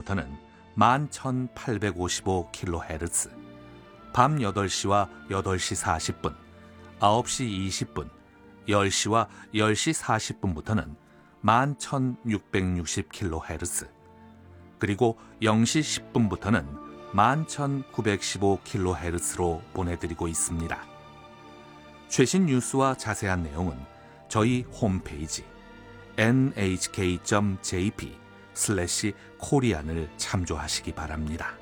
30분부터는 11,855kHz, 밤 8시와 8시 40분, 9시 20분, 10시와 10시 40분부터는 11,660kHz, 그리고 0시 10분부터는 11,915kHz로 보내드리고 있습니다. 최신 뉴스와 자세한 내용은 저희 홈페이지 nhk.jp/korean을 참조하시기 바랍니다.